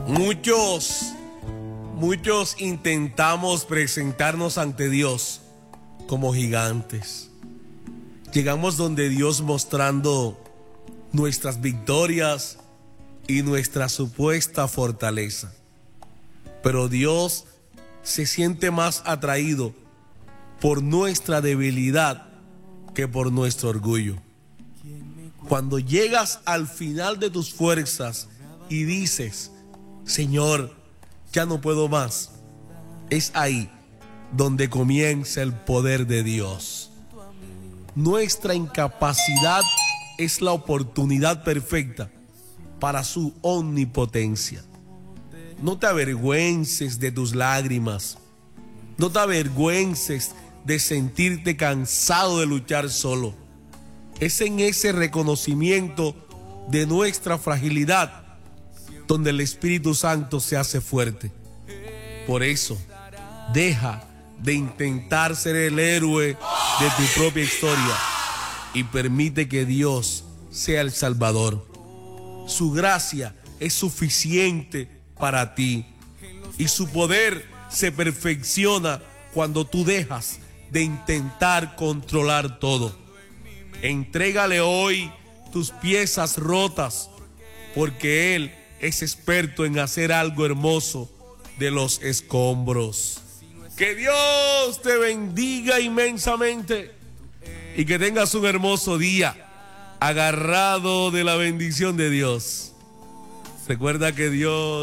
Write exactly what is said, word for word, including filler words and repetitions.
Muchos, muchos intentamos presentarnos ante Dios como gigantes. Llegamos donde Dios mostrando nuestras victorias y nuestra supuesta fortaleza. Pero Dios se siente más atraído por nuestra debilidad que por nuestro orgullo. Cuando llegas al final de tus fuerzas y dices: Señor, ya no puedo más, es ahí donde comienza el poder de Dios. Nuestra incapacidad es la oportunidad perfecta para su omnipotencia. No te avergüences de tus lágrimas. No te avergüences de sentirte cansado de luchar solo. Es en ese reconocimiento de nuestra fragilidad donde el Espíritu Santo se hace fuerte. Por eso, deja de intentar ser el héroe de tu propia historia y permite que Dios sea el Salvador. Su gracia es suficiente para ti y su poder se perfecciona cuando tú dejas de intentar controlar todo. Entrégale hoy tus piezas rotas, porque Él es experto en hacer algo hermoso de los escombros. Que Dios te bendiga inmensamente y que tengas un hermoso día agarrado de la bendición de Dios. Recuerda que Dios